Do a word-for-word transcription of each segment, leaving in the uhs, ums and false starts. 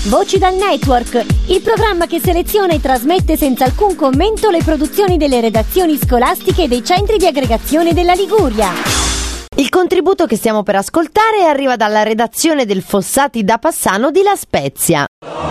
Voci dal Network, il programma che seleziona e trasmette senza alcun commento le produzioni delle redazioni scolastiche e dei centri di aggregazione della Liguria. Il contributo che stiamo per ascoltare arriva dalla redazione del Fossati da Passano di La Spezia.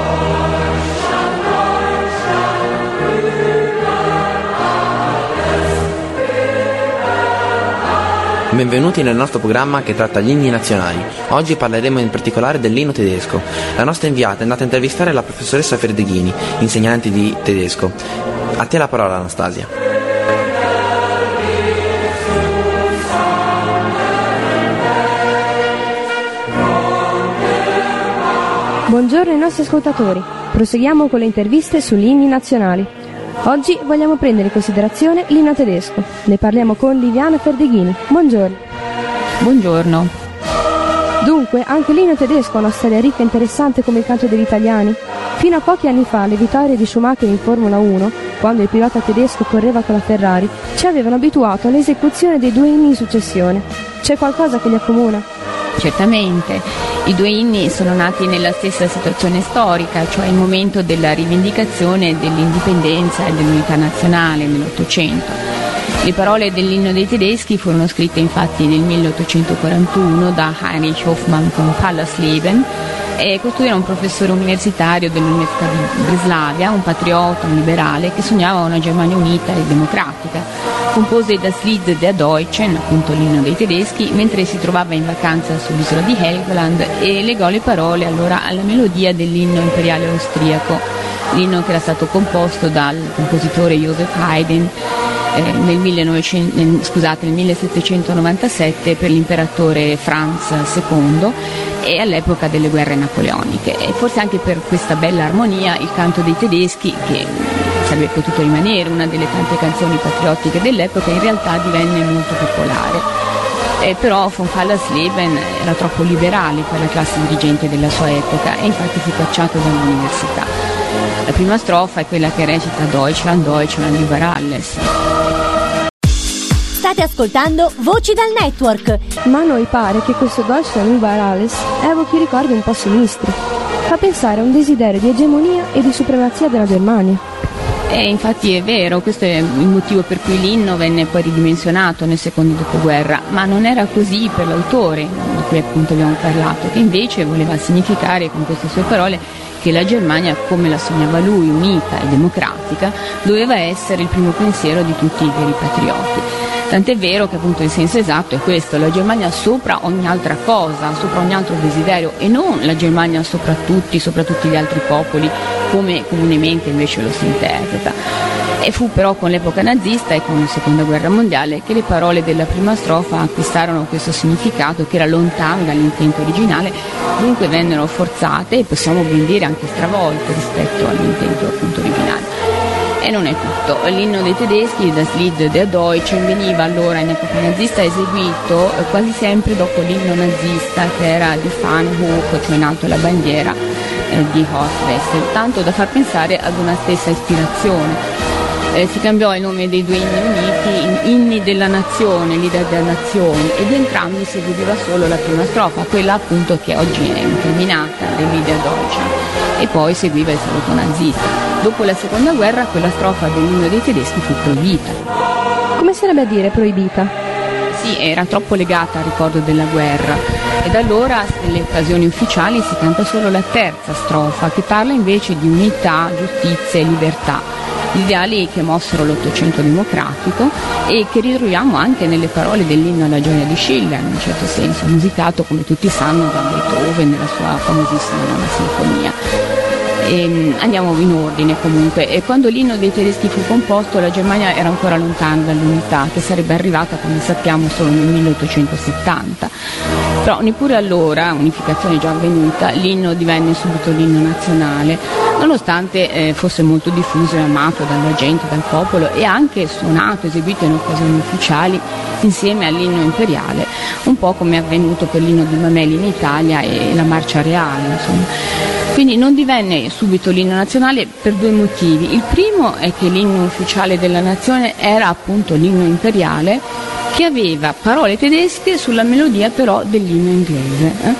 Benvenuti nel nostro programma che tratta gli inni nazionali. Oggi parleremo in particolare dell'inno tedesco. La nostra inviata è andata a intervistare la professoressa Ferdeghini, insegnante di tedesco. A te la parola, Anastasia. Buongiorno ai nostri ascoltatori. Proseguiamo con le interviste sugli inni nazionali. Oggi vogliamo prendere in considerazione l'inno tedesco. Ne parliamo con Liviana Ferdeghini. Buongiorno. Buongiorno. Dunque, anche l'inno tedesco ha una storia ricca e interessante come il canto degli italiani. Fino a pochi anni fa, le vittorie di Schumacher in Formula uno, quando il pilota tedesco correva con la Ferrari, ci avevano abituato all'esecuzione dei due inni in successione. C'è qualcosa che li accomuna? Certamente. I due inni sono nati nella stessa situazione storica, cioè il momento della rivendicazione dell'indipendenza e dell'unità nazionale nell'Ottocento. Le parole dell'inno dei tedeschi furono scritte infatti nel milleottocentoquarantuno da Heinrich Hoffmann von Fallersleben, e costui era un professore universitario dell'Università di Breslavia, un patriota, un liberale che sognava una Germania unita e democratica. Compose Das Lied der Deutschen, appunto l'inno dei tedeschi, mentre si trovava in vacanza sull'isola di Helgoland, e legò le parole allora alla melodia dell'inno imperiale austriaco, l'inno che era stato composto dal compositore Joseph Haydn eh, nel, millenovecento, nel, scusate, nel millesettecentonovantasette per l'imperatore Franz secondo e all'epoca delle guerre napoleoniche. E forse anche per questa bella armonia il canto dei tedeschi, che sarebbe potuto rimanere una delle tante canzoni patriottiche dell'epoca, in realtà divenne molto popolare. Eh, però von Fallersleben era troppo liberale per la classe dirigente della sua epoca e infatti fu cacciato dall'università. La prima strofa è quella che recita Deutschland, Deutschland über alles. State ascoltando Voci dal Network. Ma a noi pare che questo Deutschland über alles evochi ricordi un po' sinistri. Fa pensare a un desiderio di egemonia e di supremazia della Germania. E infatti è vero, questo è il motivo per cui l'inno venne poi ridimensionato nel secondo dopoguerra, ma non era così per l'autore, di cui appunto abbiamo parlato, che invece voleva significare con queste sue parole che la Germania, come la sognava lui, unita e democratica, doveva essere il primo pensiero di tutti i veri patrioti. Tant'è vero che appunto il senso esatto è questo: la Germania sopra ogni altra cosa, sopra ogni altro desiderio, e non la Germania sopra tutti, sopra tutti gli altri popoli, come comunemente invece lo si interpreta. E fu però con l'epoca nazista e con la seconda guerra mondiale che le parole della prima strofa acquistarono questo significato che era lontano dall'intento originale, dunque vennero forzate e possiamo ben dire anche stravolte rispetto all'intento appunto originale. E non è tutto. L'inno dei tedeschi, Das Lied der Deutschen, veniva allora in epoca nazista eseguito eh, quasi sempre dopo l'inno nazista, che era di Fahne hoch, cioè in alto la bandiera eh, di Horst-Wessel, tanto da far pensare ad una stessa ispirazione. Eh, si cambiò il nome dei due inni uniti in inni della nazione, l'idea della nazione, ed entrambi seguiva solo la prima strofa, quella appunto che oggi è incriminata, del Lied der Deutschen, e poi seguiva il saluto nazista. Dopo la seconda guerra quella strofa dell'inno dei tedeschi fu proibita. Come sarebbe a dire proibita? Sì, era troppo legata al ricordo della guerra, e da allora nelle occasioni ufficiali si canta solo la terza strofa, che parla invece di unità, giustizia e libertà, ideali che mossero l'Ottocento democratico e che ritroviamo anche nelle parole dell'inno alla gioia di Schiller, in un certo senso, musicato come tutti sanno da Beethoven nella sua famosissima nona sinfonia. E andiamo in ordine comunque. E quando l'inno dei tedeschi fu composto, la Germania era ancora lontana dall'unità, che sarebbe arrivata, come sappiamo, solo nel milleottocentosettanta. Però neppure allora, unificazione già avvenuta, l'inno divenne subito l'inno nazionale, nonostante eh, fosse molto diffuso e amato dalla gente, dal popolo, e anche suonato, eseguito in occasioni ufficiali insieme all'inno imperiale, un po' come è avvenuto per l'inno di Mameli in Italia e la marcia reale, insomma. Quindi non divenne subito l'inno nazionale per due motivi. Il primo è che l'inno ufficiale della nazione era appunto l'inno imperiale, che aveva parole tedesche sulla melodia però dell'inno inglese. Eh?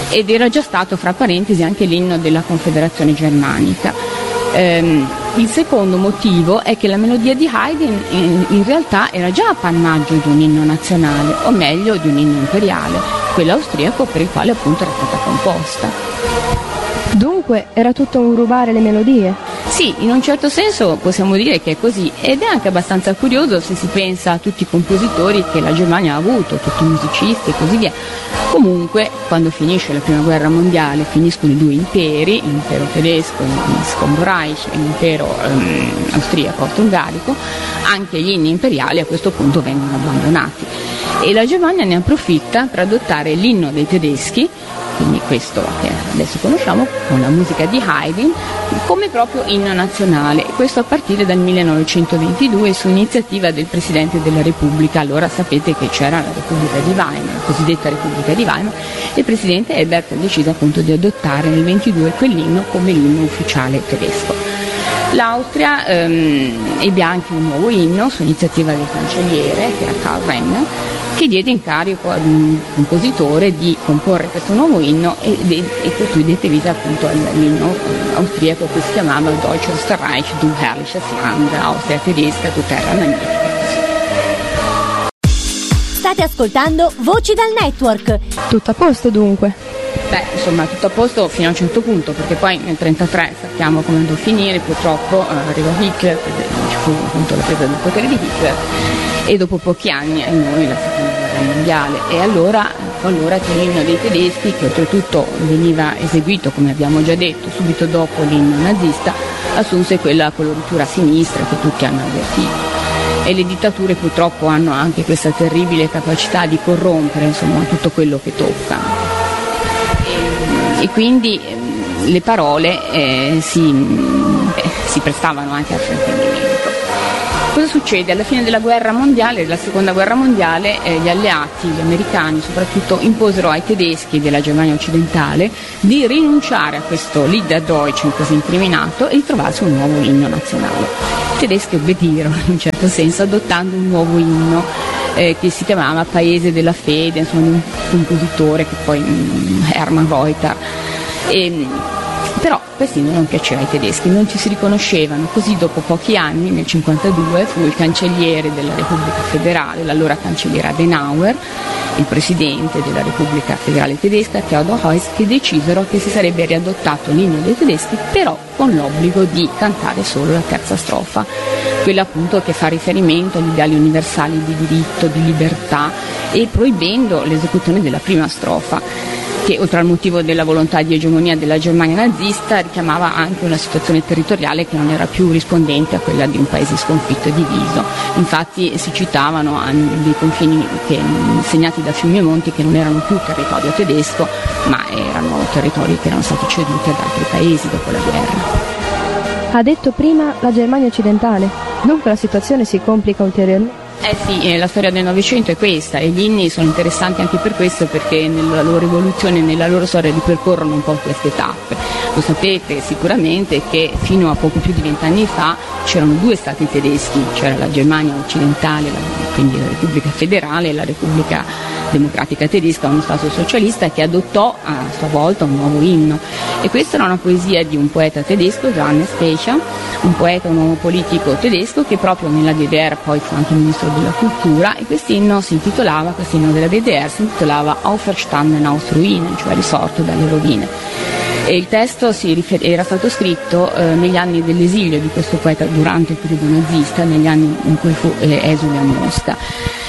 ed era già stato, fra parentesi, anche l'inno della Confederazione Germanica. Ehm, il secondo motivo è che la melodia di Haydn in, in realtà era già appannaggio di un inno nazionale, o meglio di un inno imperiale, quello austriaco, per il quale appunto era stata composta. Dunque era tutto un rubare le melodie? Sì, in un certo senso possiamo dire che è così, ed è anche abbastanza curioso se si pensa a tutti i compositori che la Germania ha avuto, tutti i musicisti e così via. Comunque, quando finisce la prima guerra mondiale, finiscono i due imperi, l'impero tedesco, il Secondo Reich, e l'impero ehm, austriaco, austro-ungarico, anche gli inni imperiali a questo punto vengono abbandonati. E la Germania ne approfitta per adottare l'inno dei tedeschi, quindi questo che adesso conosciamo con la musica di Haydn, come proprio inno nazionale, questo a partire dal millenovecentoventidue su iniziativa del Presidente della Repubblica. Allora sapete che c'era la Repubblica di Weimar, la cosiddetta Repubblica di Weimar, e il Presidente Ebert ha deciso appunto di adottare nel ventidue quell'inno come l'inno ufficiale tedesco. L'Austria ehm, ebbe anche un nuovo inno su iniziativa del cancelliere, che era Karl Renner, che diede incarico ad un compositore di comporre questo nuovo inno e, e, e costui dette vita appunto all'inno austriaco che si chiamava Deutsches Reich, du herrliches Land, Austria tedesca, tu terra magnifica. State ascoltando Voci dal Network. Tutto a posto dunque? Beh, insomma, tutto a posto fino a un certo punto, perché poi nel trentatré sappiamo come andò a finire, purtroppo eh, arriva Hitler, ci fu appunto la presa del potere di Hitler, e dopo pochi anni a noi la seconda guerra mondiale, e allora ecco allora che l'inno dei tedeschi, che oltretutto veniva eseguito, come abbiamo già detto, subito dopo l'inno nazista, assunse quella coloritura a sinistra che tutti hanno avvertito. E le dittature purtroppo hanno anche questa terribile capacità di corrompere, insomma, tutto quello che toccano. E, e quindi eh, le parole eh, si, eh, si prestavano anche al fraintendimento. Cosa succede? Alla fine della guerra mondiale, della seconda guerra mondiale, eh, gli alleati, gli americani soprattutto, imposero ai tedeschi della Germania occidentale di rinunciare a questo Liederdeutsch così incriminato e di trovarsi un nuovo inno nazionale. I tedeschi obbedirono in un certo senso, adottando un nuovo inno eh, che si chiamava Paese della Fede, insomma, di un compositore che poi mh, Hermann Reuter. E, però questo non piaceva ai tedeschi, non ci si riconoscevano, così dopo pochi anni, nel cinquantadue, fu il cancelliere della Repubblica Federale, l'allora cancelliere Adenauer, il presidente della Repubblica Federale Tedesca, Theodor Heuss, che decisero che si sarebbe riadottato l'inno dei tedeschi, però con l'obbligo di cantare solo la terza strofa, quella appunto che fa riferimento agli ideali universali di diritto, di libertà, e proibendo l'esecuzione della prima strofa, che oltre al motivo della volontà di egemonia della Germania nazista richiamava anche una situazione territoriale che non era più rispondente a quella di un paese sconfitto e diviso. Infatti si citavano dei confini che, segnati da fiumi e monti, che non erano più territorio tedesco, ma erano territori che erano stati ceduti ad altri paesi dopo la guerra. Ha detto prima la Germania occidentale, dunque la situazione si complica ulteriormente. Eh sì, eh, la storia del Novecento è questa, e gli inni sono interessanti anche per questo, perché nella loro evoluzione, nella loro storia ripercorrono un po' queste tappe. Lo sapete sicuramente che fino a poco più di vent'anni fa c'erano due stati tedeschi, c'era la Germania occidentale, la, quindi la Repubblica Federale, e la Repubblica Democratica Tedesca, uno stato socialista che adottò a sua volta un nuovo inno. E questa era una poesia di un poeta tedesco, Johannes Becher, un poeta, un uomo politico tedesco che proprio nella D D R poi fu anche ministro della cultura, e quest'inno si intitolava, quest'inno della D D R si intitolava Auferstanden aus Ruinen, cioè risorto dalle rovine. E il testo si rifer- era stato scritto eh, negli anni dell'esilio di questo poeta durante il periodo nazista, negli anni in cui fu eh, esule a Mosca.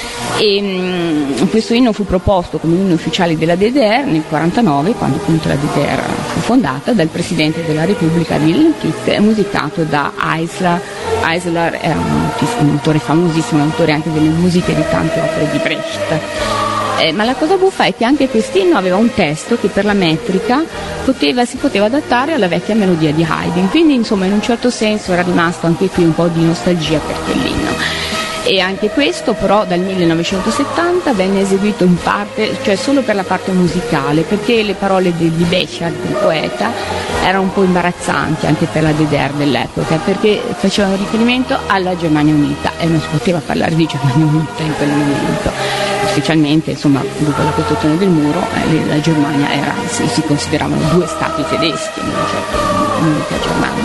E mh, questo inno fu proposto come inno ufficiale della D D R nel quarantanove, quando appunto la D D R fu fondata, dal Presidente della Repubblica Wilhelm Pieck, e musicato da Eisler. Eisler è un, un autore famosissimo, autore anche delle musiche di tante opere di Brecht. Eh, ma la cosa buffa è che anche quest'inno aveva un testo che per la metrica poteva, si poteva adattare alla vecchia melodia di Haydn, quindi insomma in un certo senso era rimasto anche qui un po' di nostalgia per quell'inno. E anche questo però dal millenovecentosettanta venne eseguito in parte, cioè solo per la parte musicale, perché le parole di, di Becher, del poeta, erano un po' imbarazzanti anche per la D D R dell'epoca, perché facevano riferimento alla Germania Unita e non si poteva parlare di Germania Unita in quel momento. specialmente insomma dopo la costruzione del muro eh, la Germania era, si, si consideravano due stati tedeschi, non certo un'unica Germania.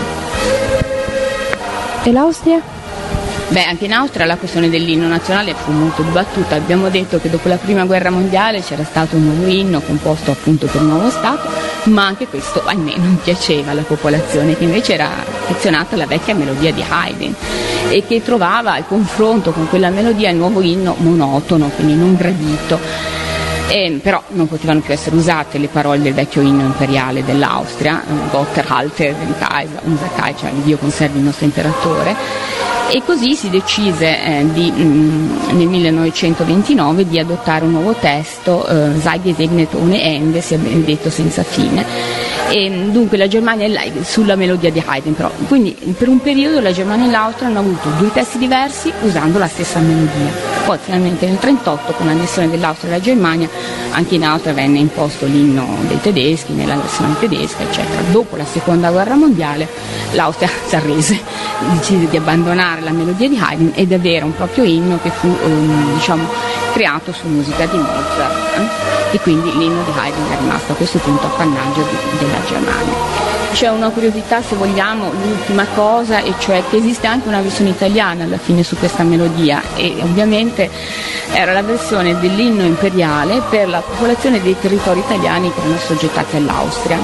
E l'Austria? Beh, anche in Austria la questione dell'inno nazionale fu molto dibattuta. Abbiamo detto che dopo la prima guerra mondiale c'era stato un nuovo inno composto appunto per un nuovo Stato, ma anche questo ahimè non piaceva alla popolazione, che invece era affezionata alla vecchia melodia di Haydn e che trovava al confronto con quella melodia il nuovo inno monotono, quindi non gradito. Eh, però non potevano più essere usate le parole del vecchio inno imperiale dell'Austria, eh, Gott erhalte den Kaiser, unser Kaiser, cioè Dio conservi il nostro imperatore. E così si decise eh, di, mh, nel millenovecentoventinove di adottare un nuovo testo, eh, Sei gesegnet ohne Ende, sia benedetto senza fine. E, dunque la Germania e sulla melodia di Haydn, però. Quindi per un periodo la Germania e l'Austria hanno avuto due testi diversi usando la stessa melodia. Poi finalmente nel trentotto, con l'annessione dell'Austria alla Germania, anche in Austria venne imposto l'inno dei tedeschi nella versione tedesca, eccetera. Dopo la seconda guerra mondiale l'Austria si arrese, decise di abbandonare la melodia di Haydn ed avere un proprio inno che fu um, diciamo, creato su musica di Mozart, eh? E quindi l'inno di Haydn è rimasto a questo punto appannaggio di, della Germania. C'è una curiosità, se vogliamo, l'ultima cosa, e cioè che esiste anche una versione italiana alla fine su questa melodia, e ovviamente era la versione dell'inno imperiale per la popolazione dei territori italiani che erano assoggettati all'Austria.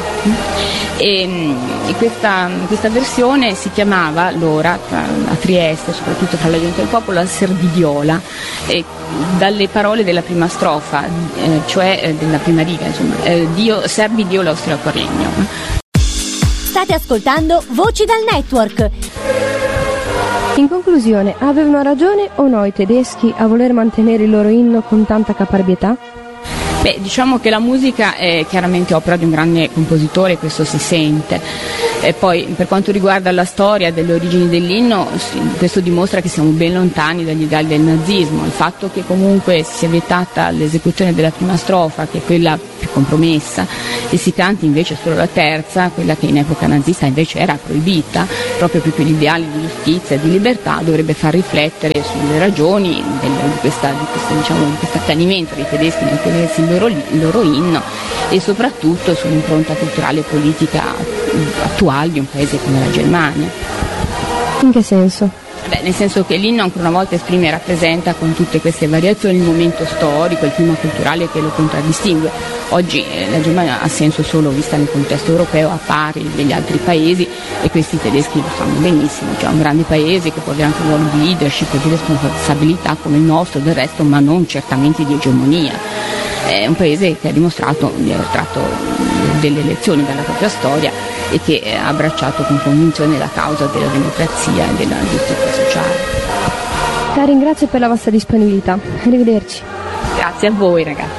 E, e questa, questa versione si chiamava allora tra, a Trieste, soprattutto tra la gente del popolo, la Serviviola, e dalle parole della prima strofa, eh, cioè eh, della prima riga, insomma, eh, Dio, servi Dio l'austriaco regno. State ascoltando Voci dal Network. In conclusione, avevano ragione o no i tedeschi a voler mantenere il loro inno con tanta caparbietà? Beh, diciamo che la musica è chiaramente opera di un grande compositore, questo si sente. E poi per quanto riguarda la storia delle origini dell'inno, questo dimostra che siamo ben lontani dagli ideali del nazismo. Il fatto che comunque si sia vietata l'esecuzione della prima strofa, che è quella più compromessa, e si canti invece solo la terza, quella che in epoca nazista invece era proibita, proprio perché gli ideali di giustizia e di libertà, dovrebbe far riflettere sulle ragioni del, di, questa, di, questa, diciamo, di questo accanimento dei tedeschi nel tenersi il loro, il loro inno, e soprattutto sull'impronta culturale e politica attuale di un paese come la Germania. In che senso? Beh, nel senso che l'inno ancora una volta esprime e rappresenta con tutte queste variazioni il momento storico, il clima culturale che lo contraddistingue. Oggi eh, la Germania ha senso solo vista nel contesto europeo, a pari degli altri paesi, e questi tedeschi lo sanno benissimo. Cioè un grande paese che può avere anche un ruolo di leadership e di responsabilità come il nostro, del resto, ma non certamente di egemonia. È un paese che ha dimostrato di aver tratto delle lezioni dalla propria storia e che ha abbracciato con convinzione la causa della democrazia e della giustizia sociale. La ringrazio per la vostra disponibilità. Arrivederci. Grazie a voi, ragazzi.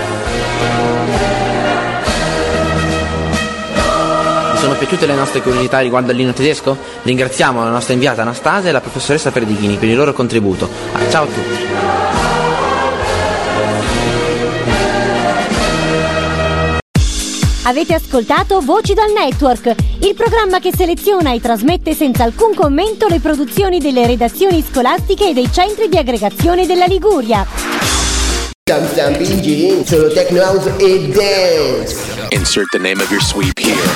Vi sono piaciute le nostre curiosità riguardo all'inno tedesco? Ringraziamo la nostra inviata Anastasia e la professoressa Perdichini per il loro contributo. Ciao a tutti. Avete ascoltato Voci dal Network, il programma che seleziona e trasmette senza alcun commento le produzioni delle redazioni scolastiche e dei centri di aggregazione della Liguria. Stam Stam B G, solo techno house e dance. Insert the name of your sweep here.